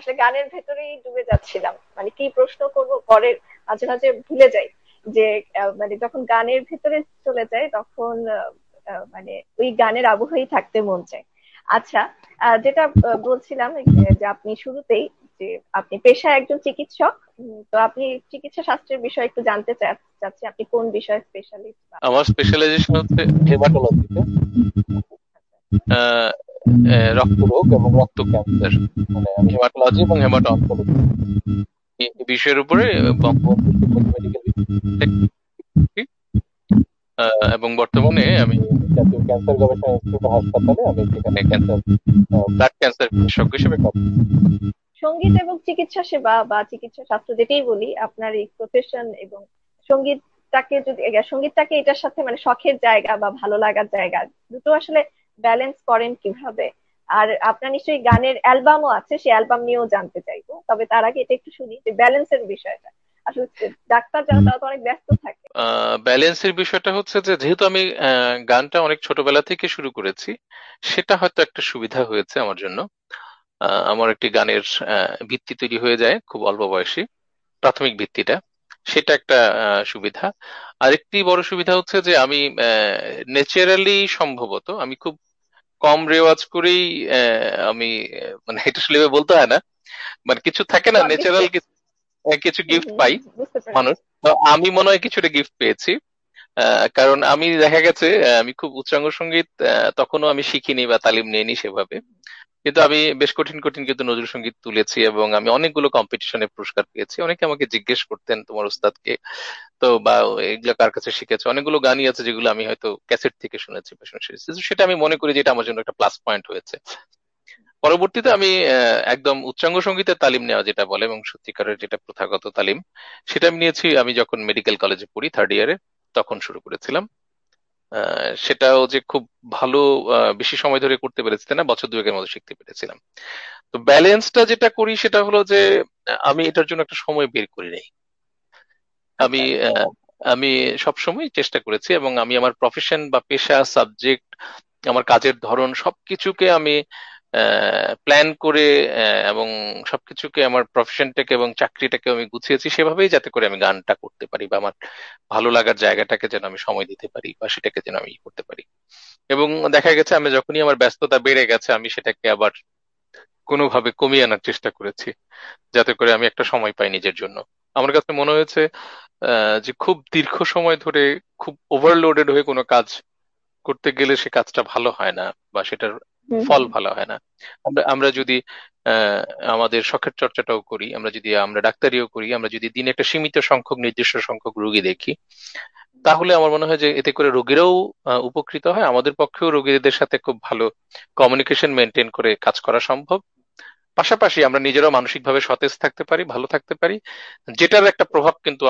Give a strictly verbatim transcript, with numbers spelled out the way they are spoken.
আসলে গানের ভেতরেই ডুবে যাচ্ছিলাম, মানে কি প্রশ্ন করব পরে মাঝে মাঝে ভুলে যাই যে আহ, মানে যখন গানের ভেতরে চলে যায় তখন আহ, আহ, মানে ওই গানের আবহেই থাকতে মন চায়। আচ্ছা, আহ, যেটা আহ, বলছিলাম আহ, যে আপনি শুরুতেই যে আপনি পেশায় একজন চিকিৎসক। উম, তো আপনি চিকিৎসা শাস্ত্রের বিষয়ে একটু জানতে চা- চাচ্ছি, আপনি কোন বিষয়ে স্পেশালিস্ট? আমার স্পেশালাইজেশন হচ্ছে হেমাটোলজিতে, আহ আহ, রক্তরোগ এবং রক্ত ক্যান্সার। মানে আমি হেমাটোলজি এবং হেমাটো অনকোলজি এই বিষয়ের উপরে বঙ্গবন্ধু শিশু মেডিকেল বিশ্ববিদ্যালয়, আহ, এবং বর্তমানে আমি জাতীয় ক্যান্সার গবেষণা ইনস্টিটিউট হাসপাতালে আমি সেখানে ক্যান্সার ব্লাড ক্যান্সার বিশেষজ্ঞ হিসেবে কাজ করি। সঙ্গীত এবং চিকিৎসা সেবা বা চিকিৎসা শাস্ত্র যেটাই বলি, আপনার এই প্রফেশন এবং সঙ্গীতটাকে যদি এ, সঙ্গীতটাকে এটার সাথে মানে শখের জায়গা বা ভালো লাগার জায়গা দুটো আসলে ব্যালেন্স করেন কিভাবে? আর আপনার নিশ্চয়ই গানের অ্যালবামও আছে, সেই অ্যালবাম নিয়েও জানতে চাইবো, তবে তার আগে এটা একটু শুনি যে ব্যালেন্সের বিষয়টা আসলে ডাক্তার যারা তারা তো অনেক ব্যস্ত থাকে। ব্যালেন্সের বিষয়টা হচ্ছে যে যেহেতু আমি আহ, গানটা অনেক ছোটবেলা থেকে শুরু করেছি, সেটা হয়তো একটা সুবিধা হয়েছে আমার জন্য। আহ, আমার একটি গানের আহ, ভিত্তি তৈরি হয়ে যায় খুব অল্প বয়সে, প্রাথমিক ভিত্তিটা, সেটা একটা আহ, সুবিধা। আরেকটি বড় সুবিধা হচ্ছে যে আমি ন্যাচারালি সম্ভবত আমি খুব কম রেওয়াজ করেই আহ, আমি আহ, মানে এটা আসলে এভাবে বলতে হয় না, মানে কিছু থাকে না গড ন্যাচারাল দিচ্ছে। কিছু, কিছু হম গিফট হম পাই হম, বুঝতে পেরেছি। মানুষ। তো আমি মনে হয় কিছুটা গিফট পেয়েছি। আহ, কারণ আমি দেখা গেছে আহ, আমি খুব উচ্চাঙ্গ সঙ্গীত আহ, তখনও আমি শিখিনি বা তালিম নিইনি সেভাবে, কিন্তু আমি বেশ কঠিন কঠিন কিন্তু নজরুল সঙ্গীত তুলেছি এবং আমি অনেকগুলো কম্পিটিশনে পুরস্কার পেয়েছি। অনেকে আমাকে জিজ্ঞেস করতেন তোমার উস্তাদকে, তো বা এগুলো কার কাছে শিখেছো। অনেকগুলো গানই আছে যেগুলো আমি হয়তো ক্যাসেট থেকে শুনেছি বা শুনে শিখেছি। তো সেটা আমি মনে করি যে এটা আমার জন্য একটা প্লাস পয়েন্ট হয়েছে। পরবর্তীতে আমি আহ, একদম উচ্চাঙ্গ সঙ্গীতের তালিম নেওয়া যেটা বলে এবং সত্যিকারের যেটা প্রথাগত তালিম, সেটা আমি নিয়েছি আমি যখন মেডিকেল কলেজে পড়ি থার্ড ইয়ারে, তখন শুরু করেছিলাম। আহ, সেটাও যে খুব ভালো আহ, বেশি সময় ধরে করতে পেরেছি তা না, বছর দুয়েকের মতো শিখতে পেরেছিলাম। তো ব্যালেন্সটা যেটা করি সেটা হলো যে আহ, আমি এটার জন্য একটা সময় বের করি নাই। আমি আচ্ছা আচ্ছা। আহ, আমি সবসময় চেষ্টা করেছি এবং আমি আমার প্রফেশন বা পেশা, সাবজেক্ট, আমার কাজের ধরন সবকিছুকে আমি প্ল্যান করে আহ, এবং সবকিছুকে আমার প্রফেশনটাকে এবং চাকরিটাকে আমি গুছিয়েছি সেভাবেই, যাতে করে আমি গানটা করতে পারি বা আমার ভালো লাগার জায়গাটাকে যেন আমি সময় দিতে পারি বা সেটাকে যেন আমি ই করতে পারি। এবং দেখা গেছে আমি যখনই আমার ব্যস্ততা বেড়ে গেছে আমি সেটাকে আবার কোনোভাবে কমিয়ে আনার চেষ্টা করেছি, যাতে করে আমি একটা সময় পাই নিজের জন্য। আমার কাছে মনে হয়েছে আহ, যে খুব দীর্ঘ সময় ধরে খুব ওভারলোডেড হয়ে কোনো কাজ করতে গেলে সে কাজটা ভালো হয় না বা সেটার হম ফল হম। ভালো হয় না। আমরা আমরা যদি আহ আমাদের শখের চর্চাটাও করি, আমরা যদি আমরা ডাক্তারিও করি, আমরা যদি দিনে একটা সীমিত সংখ্যক নির্দিষ্ট সংখ্যক রোগী দেখি, তাহলে আমার মনে হয় যে এতে করে রোগীরাও আহ, উপকৃত হয়, আমাদের পক্ষেও রোগীদের সাথে খুব ভালো কমিউনিকেশন মেনটেন করে কাজ করা সম্ভব। পাশাপাশি আমরা নিজেরাও মানসিকভাবে সতেজ থাকতে পারি, ভালো থাকতে পারি, যেটার একটা প্রভাব কিন্তু